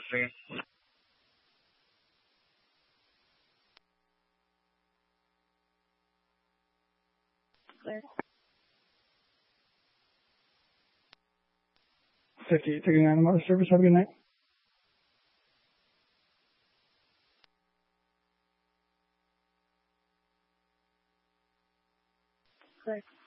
Second. Clear. 50, taking on the service. Have a good night. Clear.